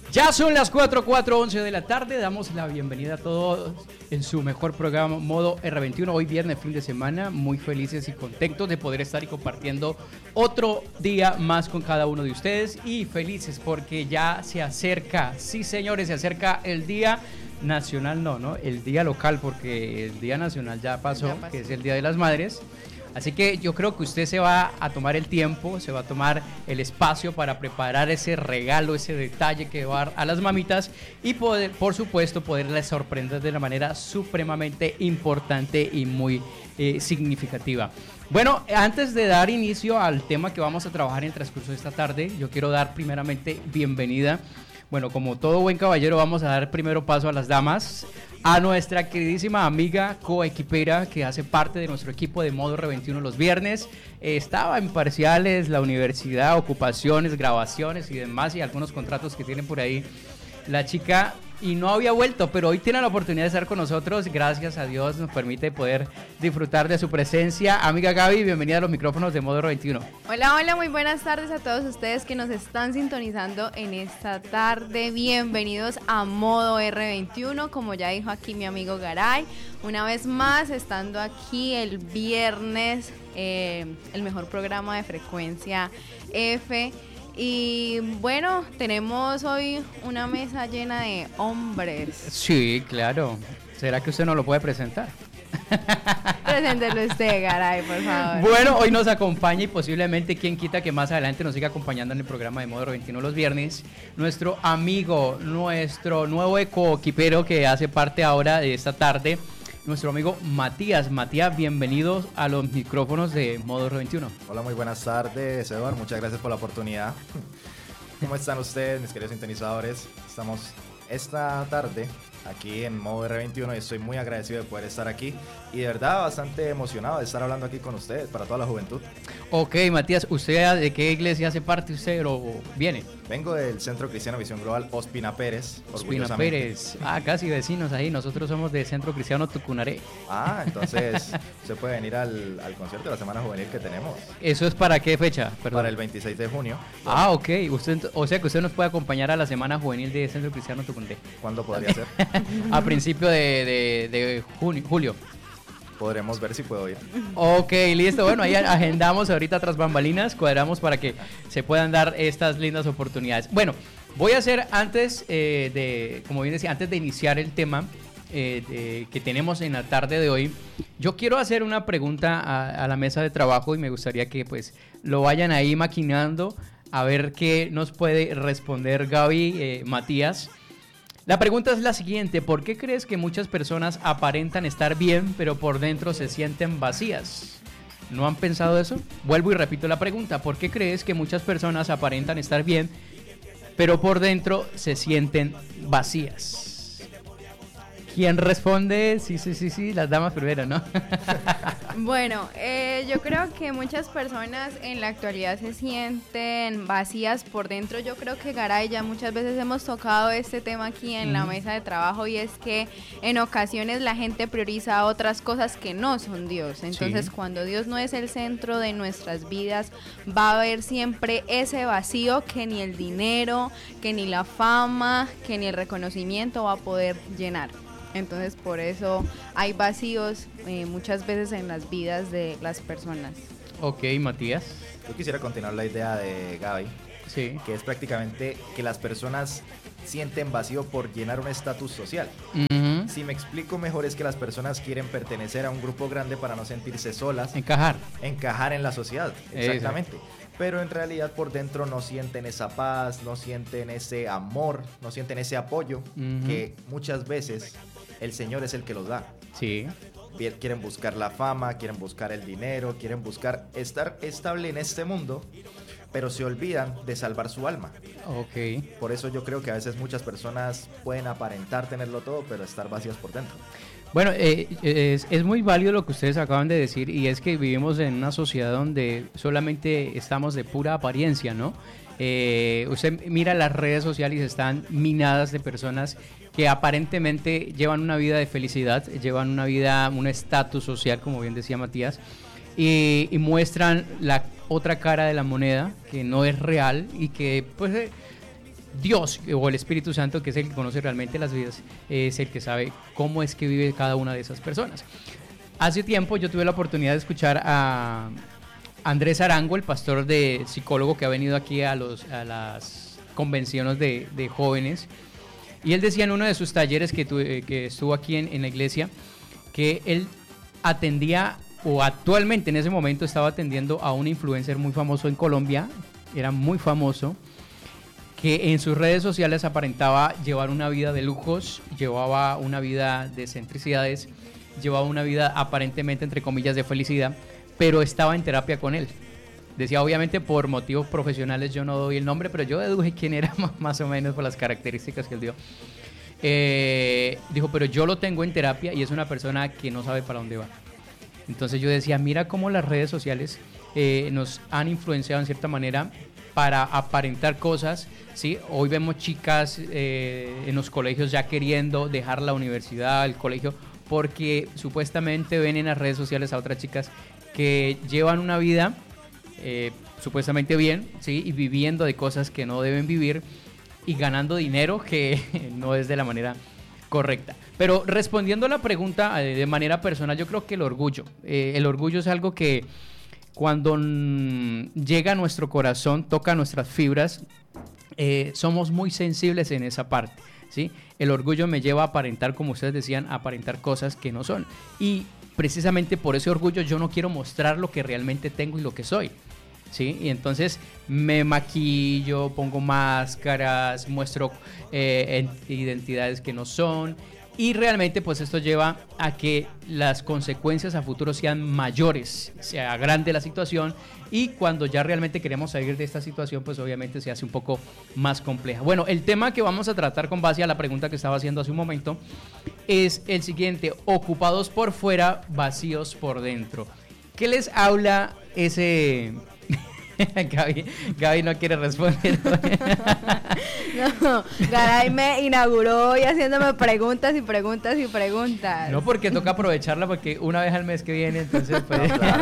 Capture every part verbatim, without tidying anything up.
Ya son las cuatro, cuatro, once de la tarde. Damos la bienvenida a todos en su mejor programa Modo erre veintiuno. Hoy viernes, fin de semana, muy felices y contentos de poder estar y compartiendo otro día más con cada uno de ustedes. Y felices porque ya se acerca, sí señores, se acerca el día nacional, no, no, el día local, porque el día nacional ya pasó, ya pasó. Que es el Día de las Madres. Así que yo creo que usted se va a tomar el tiempo, se va a tomar el espacio para preparar ese regalo, ese detalle que va a dar a las mamitas y poder, por supuesto, poderles sorprender de una manera supremamente importante y muy eh, significativa. Bueno, antes de dar inicio al tema que vamos a trabajar en el transcurso de esta tarde, yo quiero dar primeramente bienvenida. Bueno, como todo buen caballero, vamos a dar primero paso a las damas, a nuestra queridísima amiga coequipera que hace parte de nuestro equipo de Modo erre veintiuno los viernes. Eh, estaba en parciales, la universidad, ocupaciones, grabaciones y demás, y algunos contratos que tienen por ahí la chica, y no había vuelto, pero hoy tiene la oportunidad de estar con nosotros. Gracias a Dios nos permite poder disfrutar de su presencia. Amiga Gaby, bienvenida a los micrófonos de Modo erre veintiuno. Hola, hola, muy buenas tardes a todos ustedes que nos están sintonizando en esta tarde. Bienvenidos a Modo erre veintiuno, como ya dijo aquí mi amigo Garay. Una vez más, estando aquí el viernes, eh, el mejor programa de frecuencia F. Y bueno, tenemos hoy una mesa llena de hombres. Sí, claro. ¿Será que usted no lo puede presentar? Preséntelo usted, Garay, por favor. Bueno, hoy nos acompaña y posiblemente quien quita que más adelante nos siga acompañando en el programa de Modo erre veintiuno los viernes, nuestro amigo, nuestro nuevo ecoquipero que hace parte ahora de esta tarde, nuestro amigo Matías. Matías, bienvenidos a los micrófonos de Modo erre veintiuno. Hola, muy buenas tardes, Eduardo. Muchas gracias por la oportunidad. ¿Cómo están ustedes, mis queridos sintonizadores? Estamos esta tarde aquí en Modo erre veintiuno y estoy muy agradecido de poder estar aquí y de verdad bastante emocionado de estar hablando aquí con ustedes para toda la juventud. Ok, Matías, ¿usted de qué iglesia hace parte usted o viene? Vengo del Centro Cristiano Visión Global Ospina Pérez. Ospina Pérez, ah, casi vecinos ahí, nosotros somos del Centro Cristiano Tucunaré. Ah, entonces usted puede venir al, al concierto de la Semana Juvenil que tenemos. ¿Eso es para qué fecha? Perdón. Para el veintiséis de junio. Ah, ok, usted, o sea que usted nos puede acompañar a la Semana Juvenil de Centro Cristiano Tucunaré. ¿Cuándo podría ser? A principio de, de, de junio, julio. Podremos ver si puedo ir. Ok, listo. Bueno, ahí agendamos ahorita tras bambalinas, cuadramos para que se puedan dar estas lindas oportunidades. Bueno, voy a hacer antes eh, de, como bien decía, antes de iniciar el tema eh, de, que tenemos en la tarde de hoy, yo quiero hacer una pregunta a, a la mesa de trabajo y me gustaría que pues lo vayan ahí maquinando a ver qué nos puede responder Gaby, eh, Matías. La pregunta es la siguiente: ¿por qué crees que muchas personas aparentan estar bien, pero por dentro se sienten vacías? ¿No han pensado eso? Vuelvo y repito la pregunta: ¿por qué crees que muchas personas aparentan estar bien, pero por dentro se sienten vacías? ¿Quién responde? Sí, sí, sí, sí, las damas primero, ¿no? Bueno, eh, yo creo que muchas personas en la actualidad se sienten vacías por dentro. Yo creo que Garay, ya muchas veces hemos tocado este tema aquí en mm. la mesa de trabajo, y es que en ocasiones la gente prioriza otras cosas que no son Dios. Entonces, sí, cuando Dios no es el centro de nuestras vidas, va a haber siempre ese vacío que ni el dinero, que ni la fama, que ni el reconocimiento va a poder llenar. Entonces, por eso hay vacíos eh, muchas veces en las vidas de las personas. Ok, Matías. Yo quisiera continuar la idea de Gaby, sí, que es prácticamente que las personas sienten vacío por llenar un estatus social. Uh-huh. Si me explico mejor, es que las personas quieren pertenecer a un grupo grande para no sentirse solas. Encajar. Encajar en la sociedad, exactamente. Exacto. Pero en realidad por dentro no sienten esa paz, no sienten ese amor, no sienten ese apoyo, uh-huh, que muchas veces el Señor es el que los da. Sí. Quieren buscar la fama, quieren buscar el dinero, quieren buscar estar estable en este mundo, pero se olvidan de salvar su alma. Ok. Por eso yo creo que a veces muchas personas pueden aparentar tenerlo todo, pero estar vacías por dentro. Bueno, eh, es, es muy válido lo que ustedes acaban de decir, y es que vivimos en una sociedad donde solamente estamos de pura apariencia, ¿no? Eh, usted mira las redes sociales y están minadas de personas que aparentemente llevan una vida de felicidad, llevan una vida, un estatus social, como bien decía Matías, y, y muestran la otra cara de la moneda, que no es real y que pues... Eh, Dios o el Espíritu Santo, que es el que conoce realmente las vidas, es el que sabe cómo es que vive cada una de esas personas. Hace tiempo yo tuve la oportunidad de escuchar a Andrés Arango, el pastor de psicólogo que ha venido aquí a, los, a las convenciones de, de jóvenes, y él decía en uno de sus talleres que, tuve, que estuvo aquí en, en la iglesia, que él atendía, o actualmente en ese momento estaba atendiendo a un influencer muy famoso en Colombia, era muy famoso, que en sus redes sociales aparentaba llevar una vida de lujos, llevaba una vida de excentricidades, llevaba una vida aparentemente, entre comillas, de felicidad, pero estaba en terapia con él. Decía, obviamente por motivos profesionales yo no doy el nombre, pero yo deduje quién era más o menos por las características que él dio. Eh, dijo, pero yo lo tengo en terapia y es una persona que no sabe para dónde va. Entonces yo decía, mira cómo las redes sociales eh, nos han influenciado en cierta manera para aparentar cosas, ¿sí? Hoy vemos chicas eh, en los colegios ya queriendo dejar la universidad, el colegio, porque supuestamente ven en las redes sociales a otras chicas que llevan una vida eh, supuestamente bien, ¿sí? Y viviendo de cosas que no deben vivir y ganando dinero que no es de la manera correcta. Pero respondiendo a la pregunta eh, de manera personal, yo creo que el orgullo, eh, el orgullo es algo que cuando mm, llega a nuestro corazón, toca nuestras fibras, eh, somos muy sensibles en esa parte, ¿sí? El orgullo me lleva a aparentar, como ustedes decían, a aparentar cosas que no son. Y precisamente por ese orgullo yo no quiero mostrar lo que realmente tengo y lo que soy, ¿sí? Y entonces me maquillo, pongo máscaras, muestro eh, identidades que no son. Y realmente pues esto lleva a que las consecuencias a futuro sean mayores, sea grande la situación, y cuando ya realmente queremos salir de esta situación pues obviamente se hace un poco más compleja. Bueno, el tema que vamos a tratar con base a la pregunta que estaba haciendo hace un momento es el siguiente: ocupados por fuera, vacíos por dentro. ¿Qué les habla ese...? Gaby, Gaby no quiere responder. No, Garay me inauguró hoy haciéndome preguntas y preguntas y preguntas. No, porque toca aprovecharla, porque una vez al mes que viene, entonces pues... No, claro,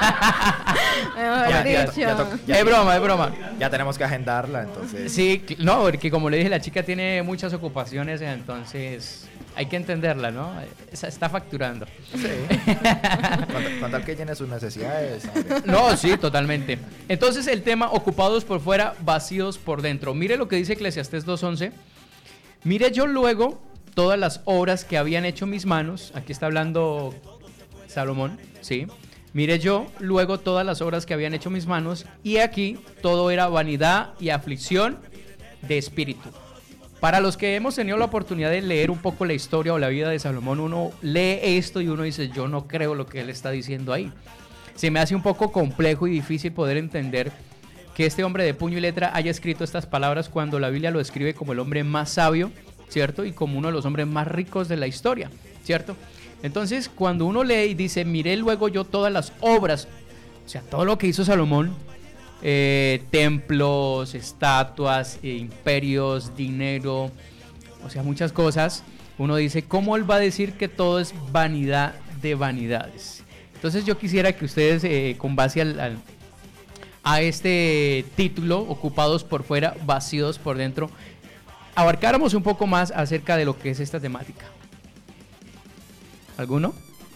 Mejor ya, ya, dicho. ya to- ya- Es broma, es broma. Ya tenemos que agendarla, entonces. Sí, cl- no, porque como le dije, la chica tiene muchas ocupaciones, entonces hay que entenderla, ¿no? Esa está facturando. Sí. Con, con tal que llene sus necesidades. ¿Sabe? No, sí, totalmente. Entonces el tema, ocupados por fuera, vacíos por dentro. Mire lo que dice Eclesiastés dos once. Mire yo luego todas las obras que habían hecho mis manos. Aquí está hablando Salomón, ¿sí? Mire yo luego todas las obras que habían hecho mis manos, y aquí todo era vanidad y aflicción de espíritu. Para los que hemos tenido la oportunidad de leer un poco la historia o la vida de Salomón, uno lee esto y uno dice, yo no creo lo que él está diciendo ahí. Se me hace un poco complejo y difícil poder entender que este hombre de puño y letra haya escrito estas palabras cuando la Biblia lo describe como el hombre más sabio, ¿cierto? Y como uno de los hombres más ricos de la historia, ¿cierto? Entonces, cuando uno lee y dice, miré luego yo todas las obras, o sea, todo lo que hizo Salomón, eh, templos, estatuas, eh, imperios, dinero, o sea, muchas cosas, uno dice, ¿cómo él va a decir que todo es vanidad de vanidades? Entonces yo quisiera que ustedes, eh, con base al, al, a este título, ocupados por fuera, vacíos por dentro, abarcáramos un poco más acerca de lo que es esta temática. ¿Alguno?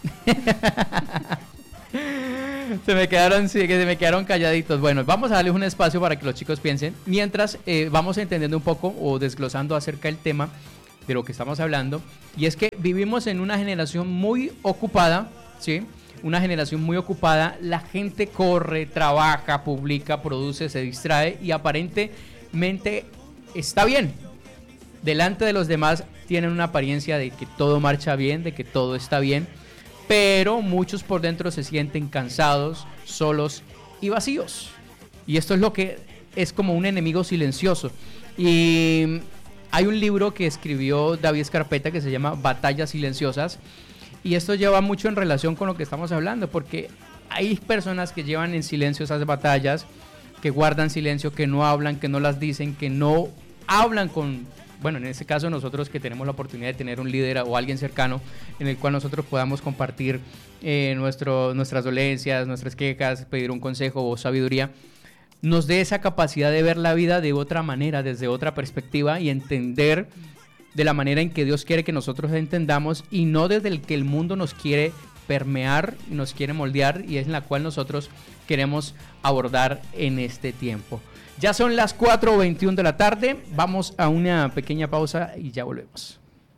Se me quedaron, sí, que se me quedaron calladitos. Bueno, vamos a darles un espacio para que los chicos piensen. Mientras eh, vamos entendiendo un poco o desglosando acerca del tema de lo que estamos hablando. Y es que vivimos en una generación muy ocupada, ¿sí? Una generación muy ocupada. La gente corre, trabaja, publica, produce, se distrae y aparentemente está bien. Delante de los demás tienen una apariencia de que todo marcha bien, de que todo está bien, pero muchos por dentro se sienten cansados, solos y vacíos. Y esto es lo que es como un enemigo silencioso. Y hay un libro que escribió David Scarpetta que se llama Batallas Silenciosas, y esto lleva mucho en relación con lo que estamos hablando, porque hay personas que llevan en silencio esas batallas, que guardan silencio, que no hablan, que no las dicen, que no hablan con... Bueno, en este caso nosotros que tenemos la oportunidad de tener un líder o alguien cercano en el cual nosotros podamos compartir eh, nuestro, nuestras dolencias, nuestras quejas, pedir un consejo o sabiduría, nos dé esa capacidad de ver la vida de otra manera, desde otra perspectiva, y entender de la manera en que Dios quiere que nosotros entendamos, y no desde el que el mundo nos quiere permear, nos quiere moldear, y es en la cual nosotros queremos abordar en este tiempo. Ya son las cuatro veintiuno de la tarde, vamos a una pequeña pausa y ya volvemos.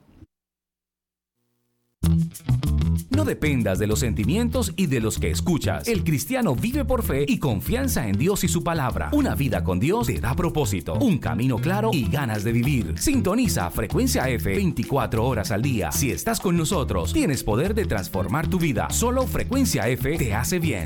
No dependas de los sentimientos y de los que escuchas. El cristiano vive por fe y confianza en Dios y su palabra. Una vida con Dios te da propósito, un camino claro y ganas de vivir. Sintoniza Frecuencia F veinticuatro horas al día. Si estás con nosotros, tienes poder de transformar tu vida. Solo Frecuencia F te hace bien.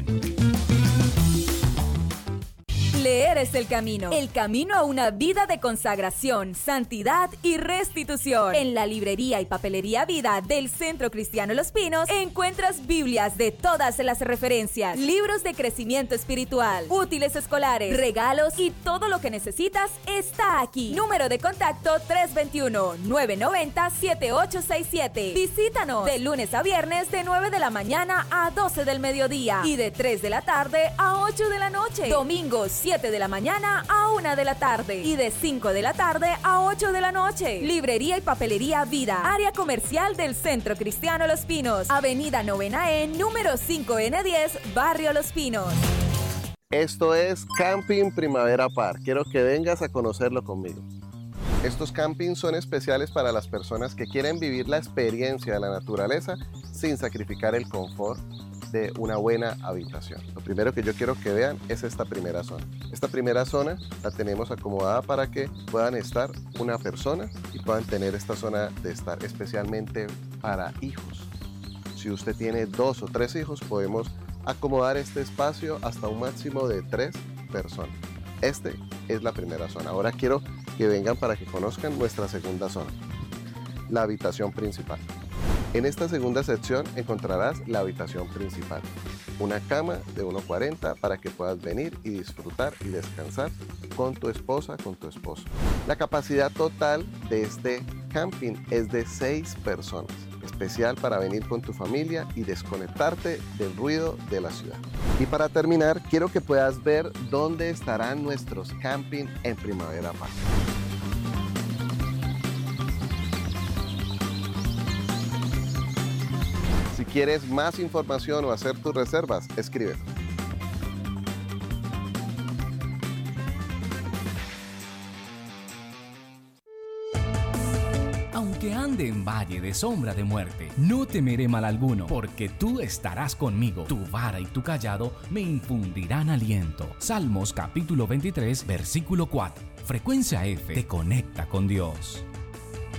Leer es el camino, el camino a una vida de consagración, santidad y restitución. En la librería y papelería Vida del Centro Cristiano Los Pinos encuentras Biblias de todas las referencias, libros de crecimiento espiritual, útiles escolares, regalos y todo lo que necesitas está aquí. Número de contacto tres dos uno, nueve nueve cero, siete ocho seis siete. Visítanos de lunes a viernes de nueve de la mañana a doce del mediodía y de tres de la tarde a ocho de la noche. Domingos siete de la mañana a una de la tarde y de cinco de la tarde a ocho de la noche. Librería y papelería Vida, área comercial del Centro Cristiano Los Pinos, Avenida Novena E, número cinco N diez, Barrio Los Pinos. Esto es Camping Primavera Park. Quiero que vengas a conocerlo conmigo. Estos campings son especiales para las personas que quieren vivir la experiencia de la naturaleza sin sacrificar el confort de una buena habitación. Lo primero que yo quiero que vean es esta primera zona. Esta primera zona la tenemos acomodada para que puedan estar una persona y puedan tener esta zona de estar especialmente para hijos. Si usted tiene dos o tres hijos, podemos acomodar este espacio hasta un máximo de tres personas. Esta es la primera zona. Ahora quiero que vengan para que conozcan nuestra segunda zona, la habitación principal. En esta segunda sección encontrarás la habitación principal, una cama de uno cuarenta para que puedas venir y disfrutar y descansar con tu esposa, con tu esposo. La capacidad total de este camping es de seis personas, especial para venir con tu familia y desconectarte del ruido de la ciudad. Y para terminar, quiero que puedas ver dónde estarán nuestros camping en Primavera Park. Si quieres más información o hacer tus reservas, escribe. Aunque ande en valle de sombra de muerte, no temeré mal alguno, porque tú estarás conmigo. Tu vara y tu cayado me infundirán aliento. Salmos capítulo veintitrés, versículo cuatro. Frecuencia F te conecta con Dios.